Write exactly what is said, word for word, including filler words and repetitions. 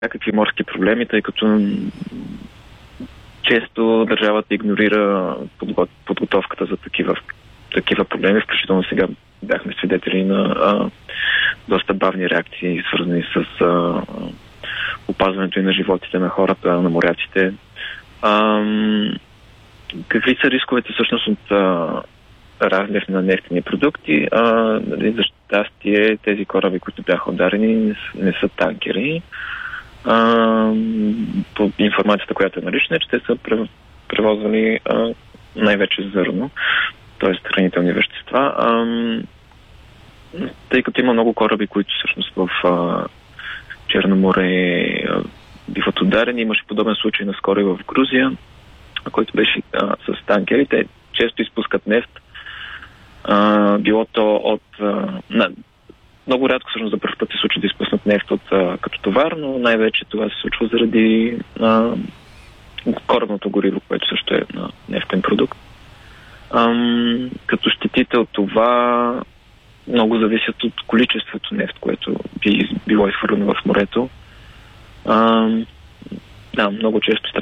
някакви морски проблеми, тъй като често държавата игнорира подго... подготовката за такива, такива проблеми, включително сега бяхме свидетели на а, доста бавни реакции, свързани с а, опазването и на животите на хората, на моряците. А, какви са рисковете всъщност от а, разлив на нефтени продукти? А, за щастие тези кораби, които бяха ударени, не, не са танкери. А, по информацията, която е налична, че те са превозвали а, най-вече зърно, т.е. хранителни вещества. А, тъй като има много кораби, които всъщност в а, Черно море а, биват ударени. Имаше подобен случай наскоро и в Грузия, който беше а, с танкери. Те често изпускат нефт. А, било то от... А, на, много рядко всъщност за първ път се случва да изпуснат нефт от, а, като товар, но най-вече това се случва заради а, корабното гориво, което също е на нефтен продукт. А, като щетите от това много зависят от количеството нефт, което би било изхвърлено в морето. А, да, много често